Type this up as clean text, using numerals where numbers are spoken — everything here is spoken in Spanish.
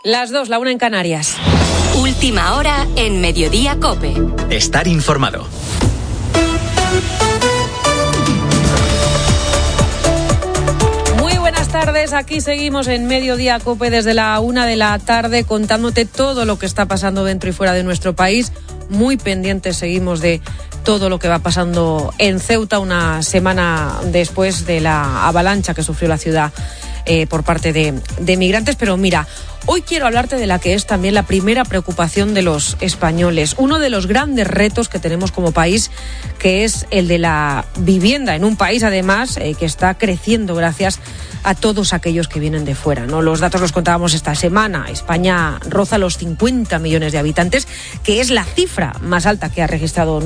Las 2, la 1 en Canarias. Última hora en Mediodía COPE. Estar informado. Buenas tardes, aquí seguimos en Mediodía COPE desde la 1 de la tarde contándote todo lo que está pasando dentro y fuera de nuestro país. Muy pendientes seguimos de todo lo que va pasando en Ceuta una semana después de la avalancha que sufrió la ciudad por parte de migrantes. Pero mira, hoy quiero hablarte de la que es también la primera preocupación de los españoles. Uno de los grandes retos que tenemos como país, que es el de la vivienda en un país, además, que está creciendo gracias a todos aquellos que vienen de fuera, ¿no? Los datos los contábamos esta semana. España roza los 50 millones de habitantes, que es la cifra más alta que ha registrado